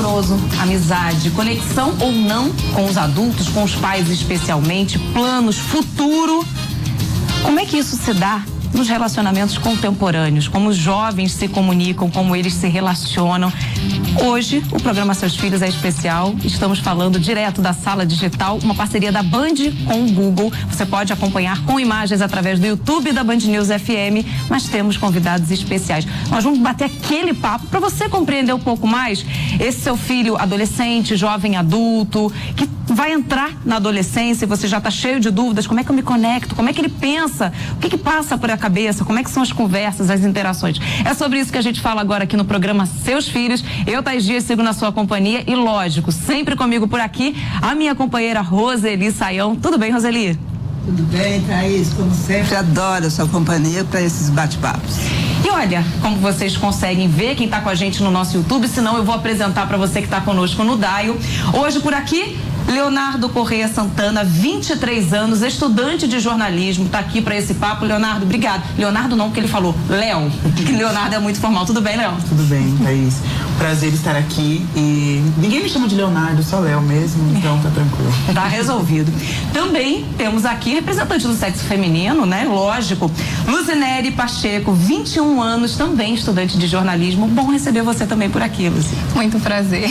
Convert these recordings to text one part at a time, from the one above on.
amoroso, amizade, conexão ou não com os adultos, com os pais especialmente, planos, futuro. Como é que isso se dá nos relacionamentos contemporâneos? Como os jovens se comunicam, como eles se relacionam? Hoje, o programa Seus Filhos é especial. Estamos falando direto da Sala Digital, uma parceria da Band com o Google. Você pode acompanhar com imagens através do YouTube da Band News FM, mas temos convidados especiais. Nós vamos bater aquele papo para você compreender um pouco mais esse seu filho adolescente, jovem adulto, que vai entrar na adolescência e você já está cheio de dúvidas. Como é que eu me conecto? Como é que ele pensa? O que passa por a cabeça? Como é que são as conversas, as interações? É sobre isso que a gente fala agora aqui no programa Seus Filhos. Eu, Thais Dias, sigo na sua companhia e, lógico, sempre comigo por aqui, a minha companheira Roseli Saião. Tudo bem, Roseli? Tudo bem, Thaís, como sempre, adoro a sua companhia para esses bate-papos. E olha, como vocês conseguem ver, quem está com a gente no nosso YouTube, senão eu vou apresentar para você que está conosco no Daio. Hoje por aqui, Leonardo Correia Santana, 23 anos, estudante de jornalismo, está aqui para esse papo. Leonardo, obrigado. Leonardo não, porque ele falou Léo, que Leonardo é muito formal. Tudo bem, Léo? Tudo bem, Thaís. Prazer estar aqui e ninguém me chama de Leonardo, só Léo mesmo, então tá tranquilo. Tá resolvido. Também temos aqui representante do sexo feminino, né? Lógico. Luzinere Pacheco, 21 anos, também estudante de jornalismo. Bom receber você também por aqui, Luzi. Muito prazer.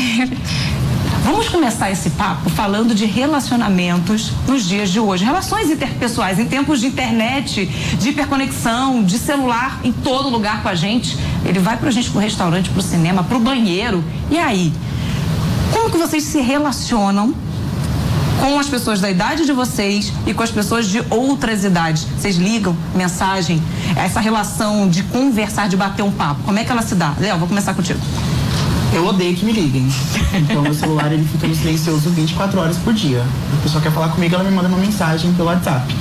Vamos começar esse papo falando de relacionamentos nos dias de hoje. Relações interpessoais, em tempos de internet, de hiperconexão, de celular em todo lugar com a gente. Ele vai pra gente pro restaurante, pro cinema, pro banheiro. E aí? Como que vocês se relacionam com as pessoas da idade de vocês e com as pessoas de outras idades? Vocês ligam, mensagem, essa relação de conversar, de bater um papo, como é que ela se dá? Léo, vou começar contigo. Eu odeio que me liguem. Então, meu celular, ele fica no silencioso 24 horas por dia. A pessoa quer falar comigo, ela me manda uma mensagem pelo WhatsApp.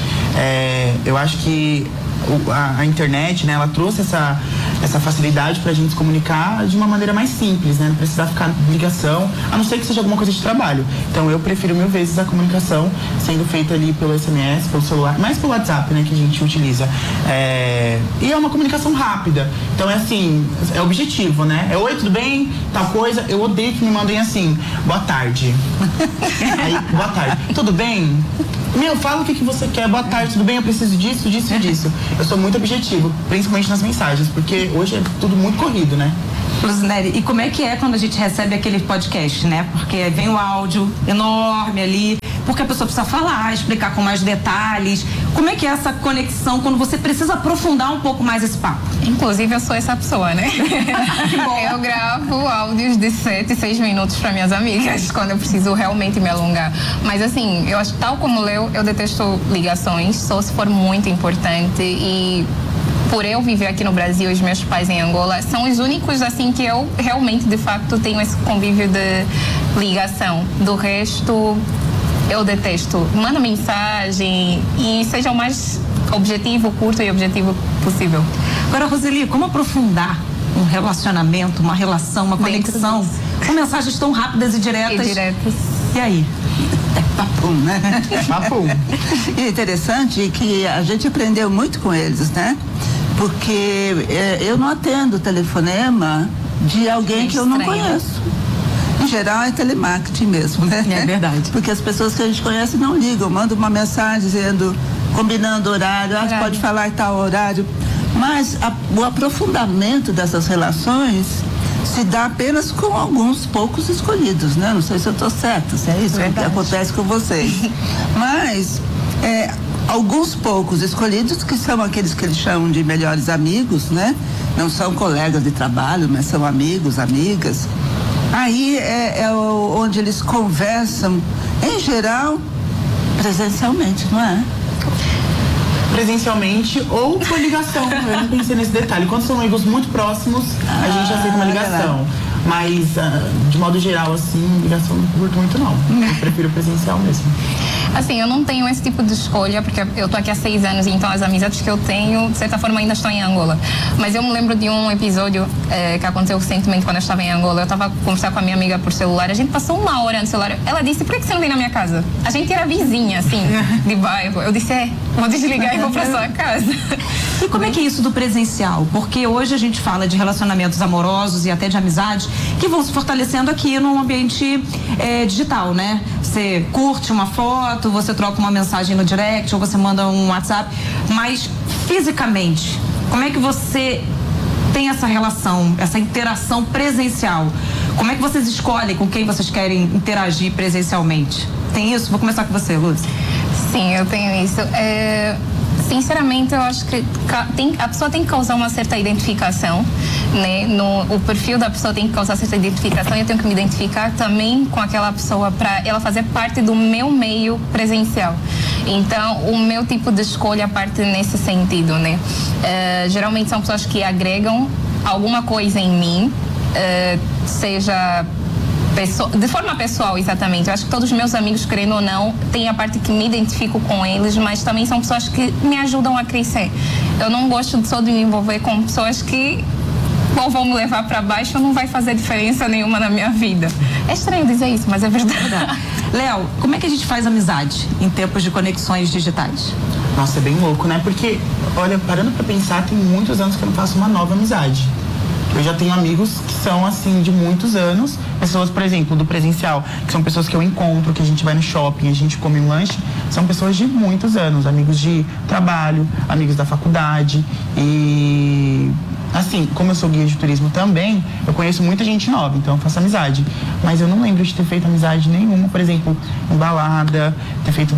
Eu acho que a internet, né, ela trouxe essa facilidade pra gente se comunicar de uma maneira mais simples, né? Não precisar ficar ligação, a não ser que seja alguma coisa de trabalho. Então, eu prefiro 1000 vezes a comunicação sendo feita ali pelo SMS, pelo celular, mais pelo WhatsApp, né, que a gente utiliza. E é uma comunicação rápida. Então, é assim, é objetivo, né? Oi, tudo bem? Tal coisa. Eu odeio que me mandem assim, boa tarde. Aí, boa tarde. Tudo bem? Fala o que você quer. Boa tarde, tudo bem? Eu preciso disso, disso e disso. Eu sou muito objetivo, principalmente nas mensagens, porque hoje é tudo muito corrido, né? Luzinere, e como é que é quando a gente recebe aquele podcast, né? Porque vem o áudio enorme ali, porque a pessoa precisa falar, explicar com mais detalhes. Como é que é essa conexão quando você precisa aprofundar um pouco mais esse papo? Inclusive, eu sou essa pessoa, né? Eu gravo áudios de 7, 6 minutos para minhas amigas, quando eu preciso realmente me alongar. Mas assim, eu acho, tal como o Leo, eu detesto ligações, só se for muito importante. E por eu viver aqui no Brasil e os meus pais em Angola, são os únicos, assim, que eu realmente, de facto, tenho esse convívio de ligação. Do resto, eu detesto. Manda mensagem e seja o mais objetivo, curto e objetivo possível. Agora, Roseli, como aprofundar um relacionamento, uma relação, uma conexão com mensagens tão rápidas e diretas? E aí? É papum, né? É papum. E é interessante que a gente aprendeu muito com eles, né? Porque eu não atendo telefonema de alguém que eu não conheço. Em geral é telemarketing mesmo, né? É verdade. Porque as pessoas que a gente conhece não ligam, mandam uma mensagem dizendo, combinando horário, pode falar em tal horário. Mas o aprofundamento dessas relações se dá apenas com alguns poucos escolhidos, né? Não sei se eu estou certa, se é isso que acontece com vocês. Mas alguns poucos escolhidos, que são aqueles que eles chamam de melhores amigos, né? Não são colegas de trabalho, mas são amigos, amigas. Aí onde eles conversam, em geral, presencialmente, não é? Presencialmente ou por ligação. Eu não pensei nesse detalhe. Quando são amigos muito próximos, a gente aceita uma ligação. Mas, de modo geral, assim, ligação não curto muito, não. Eu prefiro presencial mesmo. Assim, eu não tenho esse tipo de escolha, porque eu tô aqui há 6 anos, então as amizades que eu tenho, de certa forma, ainda estão em Angola. Mas eu me lembro de um episódio que aconteceu recentemente quando eu estava em Angola. Eu estava a conversar com a minha amiga por celular, a gente passou 1 hora no celular. Ela disse, por que você não vem na minha casa? A gente era vizinha, assim, de bairro. Eu disse, vou desligar e vou pra sua casa. E como é que é isso do presencial? Porque hoje a gente fala de relacionamentos amorosos e até de amizades que vão se fortalecendo aqui no ambiente digital, né? Você curte uma foto, você troca uma mensagem no direct ou você manda um WhatsApp, mas fisicamente, como é que você tem essa relação, essa interação presencial? Como é que vocês escolhem com quem vocês querem interagir presencialmente? Tem isso? Vou começar com você, Lúcia. Sim, eu tenho isso. Sinceramente, eu acho que a pessoa tem que causar uma certa identificação, né? O perfil da pessoa tem que causar certa identificação e eu tenho que me identificar também com aquela pessoa para ela fazer parte do meu meio presencial. Então, o meu tipo de escolha parte nesse sentido, né? Geralmente são pessoas que agregam alguma coisa em mim, seja de forma pessoal, exatamente. Eu acho que todos os meus amigos, querendo ou não, tem a parte que me identifico com eles, mas também são pessoas que me ajudam a crescer. Eu não gosto só de me envolver com pessoas que ou vão me levar para baixo ou não vai fazer diferença nenhuma na minha vida. É estranho dizer isso, mas é verdade. Léo, como é que a gente faz amizade em tempos de conexões digitais? Nossa, é bem louco, né? Porque, olha, parando pra pensar, tem muitos anos que eu não faço uma nova amizade. Eu já tenho amigos que são, assim, de muitos anos. Pessoas, por exemplo, do presencial, que são pessoas que eu encontro, que a gente vai no shopping, a gente come um lanche. São pessoas de muitos anos, amigos de trabalho, amigos da faculdade. E, assim, como eu sou guia de turismo também, eu conheço muita gente nova, então eu faço amizade. Mas eu não lembro de ter feito amizade nenhuma, por exemplo, em balada, ter feito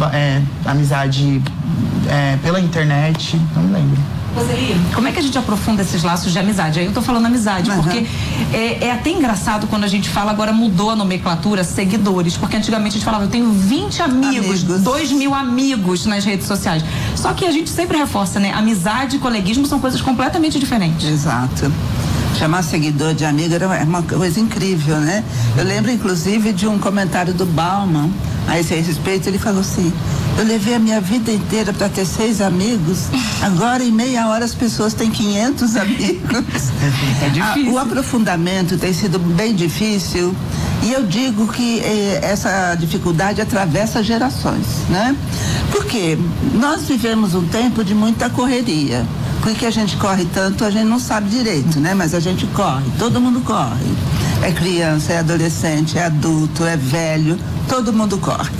amizade pela internet, não me lembro. Roseli, como é que a gente aprofunda esses laços de amizade? Aí eu tô falando amizade, porque é até engraçado quando a gente fala, agora mudou a nomenclatura, seguidores, porque antigamente a gente falava, eu tenho 20 amigos. 2.000 amigos nas redes sociais. Só que a gente sempre reforça, né? Amizade e coleguismo são coisas completamente diferentes. Exato. Chamar seguidor de amigo é uma coisa incrível, né? Eu lembro, inclusive, de um comentário do Bauman a esse respeito. Ele falou assim, eu levei a minha vida inteira para ter 6 amigos, agora em meia hora as pessoas têm 500 amigos. É difícil. O aprofundamento tem sido bem difícil e eu digo que essa dificuldade atravessa gerações, né? Porque nós vivemos um tempo de muita correria. Por que a gente corre tanto, a gente não sabe direito, né? Mas a gente corre, todo mundo corre. É criança, é adolescente, é adulto, é velho, todo mundo corre.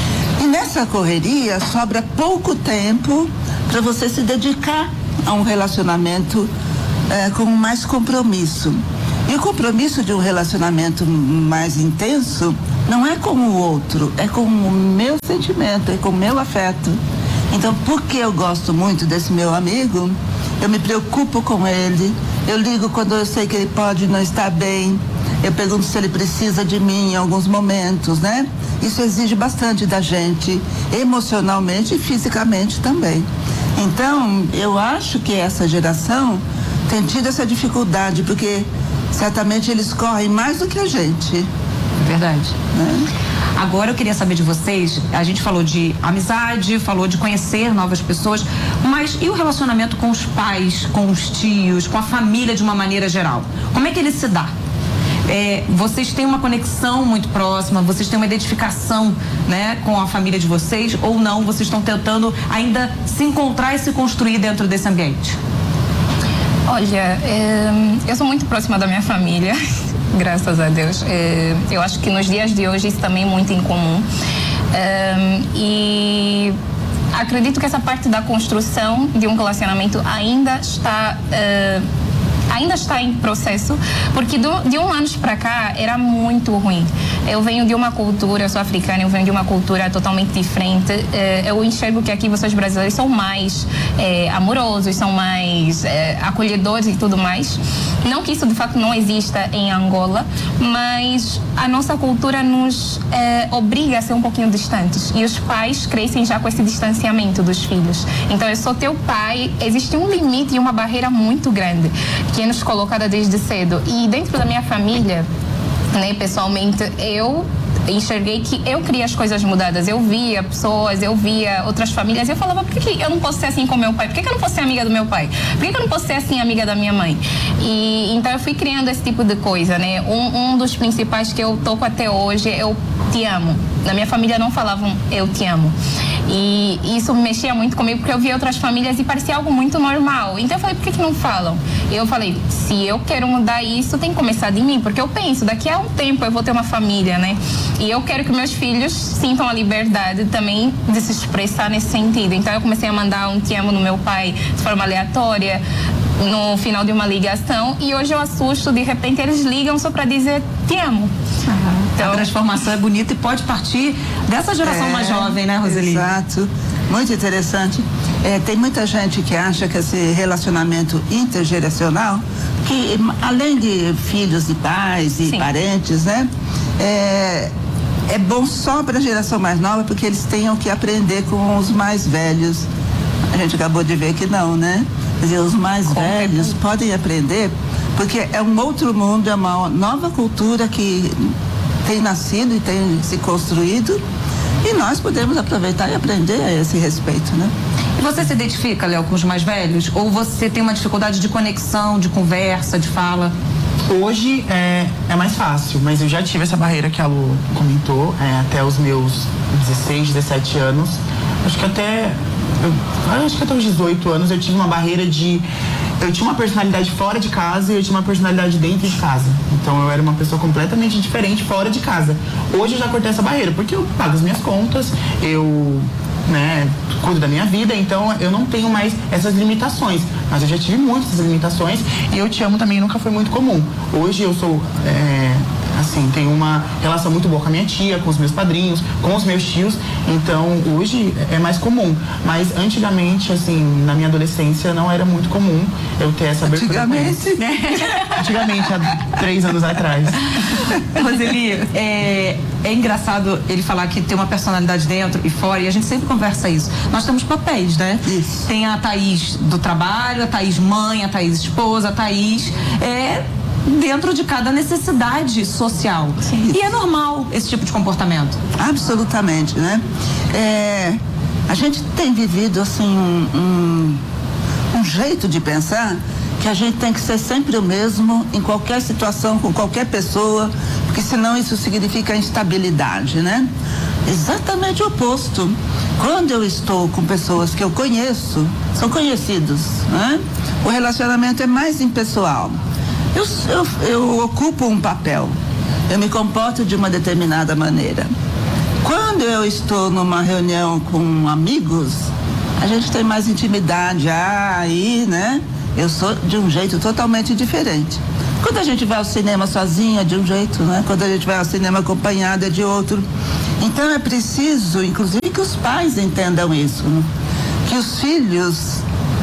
E nessa correria sobra pouco tempo para você se dedicar a um relacionamento com mais compromisso. E o compromisso de um relacionamento mais intenso não é com o outro, é com o meu sentimento, é com o meu afeto. Então, porque eu gosto muito desse meu amigo, eu me preocupo com ele, eu ligo quando eu sei que ele pode não estar bem, eu pergunto se ele precisa de mim em alguns momentos, né? Isso exige bastante da gente, emocionalmente e fisicamente também. Então, eu acho que essa geração tem tido essa dificuldade, porque certamente eles correm mais do que a gente. É verdade. Né? Agora eu queria saber de vocês, a gente falou de amizade, falou de conhecer novas pessoas, mas e o relacionamento com os pais, com os tios, com a família de uma maneira geral? Como é que ele se dá? Vocês têm uma conexão muito próxima, vocês têm uma identificação, né, com a família de vocês, ou não? Vocês estão tentando ainda se encontrar e se construir dentro desse ambiente? Olha, eu sou muito próxima da minha família, graças a Deus. Eu acho que nos dias de hoje isso também é muito incomum. E acredito que essa parte da construção de um relacionamento ainda está em processo, porque de um ano para cá era muito ruim. Eu venho de uma cultura, eu sou africana, eu venho de uma cultura totalmente diferente. Eu enxergo que aqui vocês brasileiros são mais amorosos, são mais acolhedores e tudo mais. Não que isso de fato não exista em Angola, mas a nossa cultura nos obriga a ser um pouquinho distantes. E os pais crescem já com esse distanciamento dos filhos. Então, eu sou teu pai, existe um limite e uma barreira muito grande que é nos colocada desde cedo. E dentro da minha família, né, pessoalmente, eu enxerguei que eu queria as coisas mudadas. Eu via pessoas, eu via outras famílias e eu falava, por que eu não posso ser assim com meu pai? Por que eu não posso ser amiga do meu pai? Por que eu não posso ser assim amiga da minha mãe? E então eu fui criando esse tipo de coisa, né? Um dos principais que eu toco até hoje é eu te amo. Na minha família não falavam eu te amo. E isso mexia muito comigo porque eu via outras famílias e parecia algo muito normal. Então eu falei, por que não falam? E eu falei, se eu quero mudar isso, tem que começar de mim, porque eu penso, daqui a um tempo eu vou ter uma família, né? E eu quero que meus filhos sintam a liberdade também de se expressar nesse sentido. Então eu comecei a mandar um te amo no meu pai de forma aleatória, no final de uma ligação, e hoje eu assusto, de repente eles ligam só para dizer te amo. Então, a transformação é bonita e pode partir dessa geração mais jovem, né, Roseli? Exato, muito interessante. Tem muita gente que acha que esse relacionamento intergeracional, que além de filhos e pais e parentes, né, é bom só para a geração mais nova, porque eles tenham que aprender com os mais velhos. A gente acabou de ver que não, né? Quer dizer, os mais velhos podem aprender, porque é um outro mundo, é uma nova cultura que tem nascido e tem se construído, e nós podemos aproveitar e aprender a esse respeito, né? E você se identifica, Léo, com os mais velhos? Ou você tem uma dificuldade de conexão, de conversa, de fala? Hoje é mais fácil, mas eu já tive essa barreira que a Lu comentou, até os meus 16, 17 anos. Acho que até os 18 anos eu tive uma barreira de... Eu tinha uma personalidade fora de casa e eu tinha uma personalidade dentro de casa. Então eu era uma pessoa completamente diferente fora de casa. Hoje eu já cortei essa barreira, porque eu pago as minhas contas, eu cuido da minha vida, então eu não tenho mais essas limitações. Mas eu já tive muitas limitações e eu te amo também nunca foi muito comum. Hoje eu sou... tenho uma relação muito boa com a minha tia, com os meus padrinhos, com os meus tios, então hoje é mais comum, mas antigamente, na minha adolescência não era muito comum eu ter essa abertura. Antigamente, né? Antigamente, há 3 anos atrás. Roseli, é engraçado ele falar que tem uma personalidade dentro e fora, e a gente sempre conversa isso. Nós temos papéis, né? Isso. Tem a Thaís do trabalho, a Thaís mãe, a Thaís esposa, a Thaís dentro de cada necessidade social. Sim. E é normal esse tipo de comportamento? Absolutamente, né? A gente tem vivido, um jeito de pensar que a gente tem que ser sempre o mesmo em qualquer situação, com qualquer pessoa, porque senão isso significa instabilidade, né? Exatamente o oposto. Quando eu estou com pessoas que eu conheço, são conhecidos, né? O relacionamento é mais impessoal. Eu ocupo um papel, eu me comporto de uma determinada maneira. Quando eu estou numa reunião com amigos, a gente tem mais intimidade, né? Eu sou de um jeito totalmente diferente. Quando a gente vai ao cinema sozinha, é de um jeito, né? Quando a gente vai ao cinema acompanhada, é de outro. Então é preciso, inclusive, que os pais entendam isso, né? Que os filhos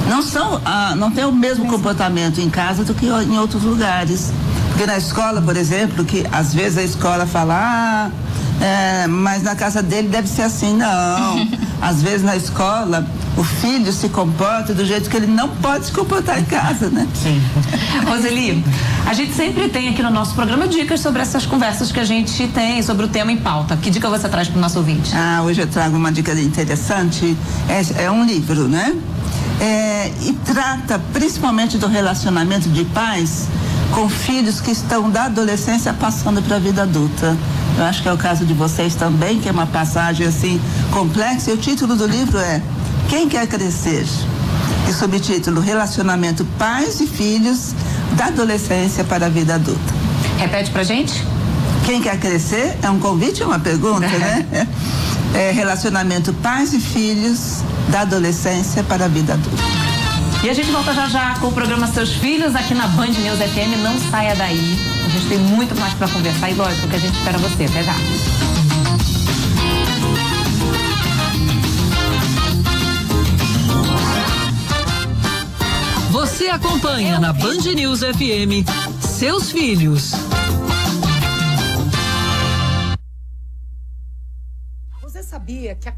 não tem o mesmo comportamento em casa do que em outros lugares. Porque na escola, por exemplo, que às vezes a escola fala, mas na casa dele deve ser assim, não. Às vezes na escola o filho se comporta do jeito que ele não pode se comportar em casa, né? Sim. Roseli, a gente sempre tem aqui no nosso programa dicas sobre essas conversas que a gente tem sobre o tema em pauta. Que dica você traz para o nosso ouvinte? Hoje eu trago uma dica interessante, é um livro, né? E trata principalmente do relacionamento de pais com filhos que estão da adolescência passando para a vida adulta. Eu acho que é o caso de vocês também, que é uma passagem complexa, e o título do livro é Quem Quer Crescer? E subtítulo Relacionamento Pais e Filhos da Adolescência para a Vida Adulta. Repete pra gente? Quem Quer Crescer? É um convite ou uma pergunta, né? Relacionamento Pais e Filhos da Adolescência para a Vida Adulta. E a gente volta já com o programa Seus Filhos aqui na Band News FM. Não saia daí. A gente tem muito mais para conversar e lógico que a gente espera você. Até já. Você acompanha na Band News FM Seus Filhos. Você sabia que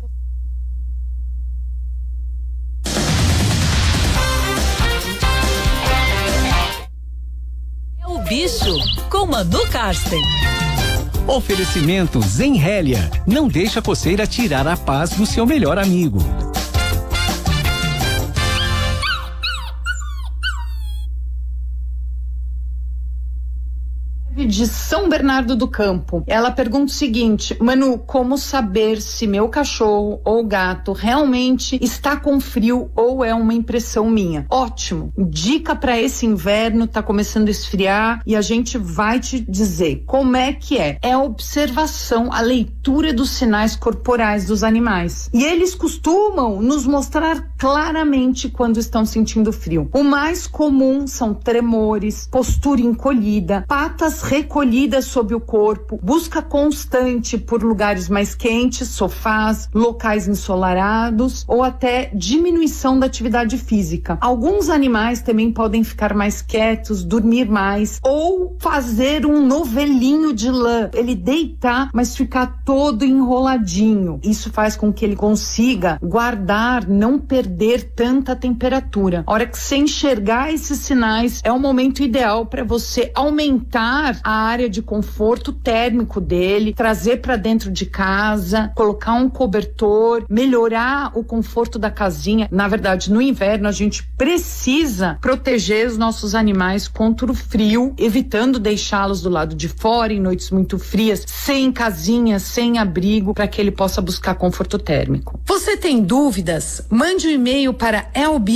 É o Bicho com Manu Karsten. Oferecimento Zenrélia. Não deixa a coceira tirar a paz do seu melhor amigo. De São Bernardo do Campo. Ela pergunta o seguinte: Manu, como saber se meu cachorro ou gato realmente está com frio ou é uma impressão minha? Ótimo. Dica para esse inverno, tá começando a esfriar e a gente vai te dizer como é que é. É a observação, a leitura dos sinais corporais dos animais. E eles costumam nos mostrar claramente quando estão sentindo frio. O mais comum são tremores, postura encolhida, patas recolhidas sob o corpo, busca constante por lugares mais quentes, sofás, locais ensolarados ou até diminuição da atividade física. Alguns animais também podem ficar mais quietos, dormir mais ou fazer um novelinho de lã. Ele deitar, mas ficar todo enroladinho. Isso faz com que ele consiga guardar, não perder tanta temperatura. A hora que você enxergar esses sinais, é o momento ideal para você aumentar a área de conforto térmico dele, trazer para dentro de casa, colocar um cobertor, melhorar o conforto da casinha. Na verdade, no inverno a gente precisa proteger os nossos animais contra o frio, evitando deixá-los do lado de fora em noites muito frias, sem casinha, sem abrigo, para que ele possa buscar conforto térmico. Você tem dúvidas? Mande um e-mail para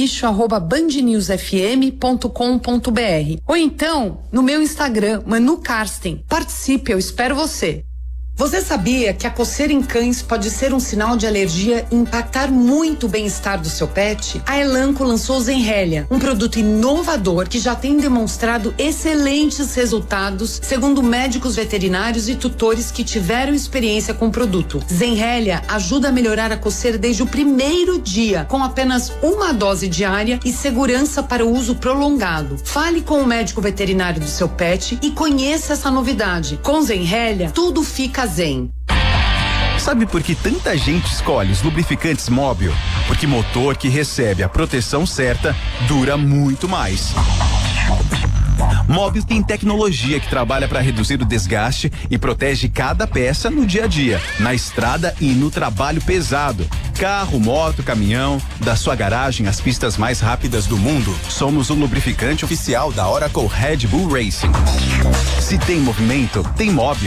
elbicho@bandnewsfm.com.br ou então no meu Instagram, Manu Karsten. Participe, eu espero você. Você sabia que a coceira em cães pode ser um sinal de alergia e impactar muito o bem-estar do seu pet? A Elanco lançou Zenrélia, um produto inovador que já tem demonstrado excelentes resultados, segundo médicos veterinários e tutores que tiveram experiência com o produto. Zenrélia ajuda a melhorar a coceira desde o primeiro dia, com apenas uma dose diária e segurança para o uso prolongado. Fale com o médico veterinário do seu pet e conheça essa novidade. Com Zenrélia, tudo fica zen. Sabe por que tanta gente escolhe os lubrificantes Móbil? Porque motor que recebe a proteção certa dura muito mais. Móbil tem tecnologia que trabalha para reduzir o desgaste e protege cada peça no dia a dia, na estrada e no trabalho pesado. Carro, moto, caminhão, da sua garagem às pistas mais rápidas do mundo. Somos o lubrificante oficial da Oracle Red Bull Racing. Se tem movimento, tem Móbil.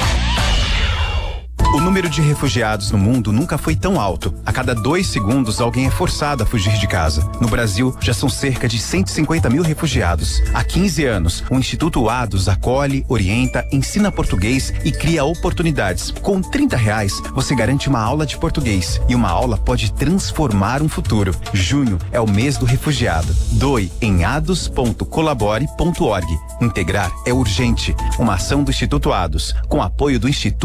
O número de refugiados no mundo nunca foi tão alto. A cada 2 segundos, alguém é forçado a fugir de casa. No Brasil, já são cerca de 150 mil refugiados. Há 15 anos, o Instituto ADOS acolhe, orienta, ensina português e cria oportunidades. Com R$30, você garante uma aula de português. E uma aula pode transformar um futuro. Junho é o mês do refugiado. Doe em ados.colabore.org. Integrar é urgente. Uma ação do Instituto ADOS, com apoio do Instituto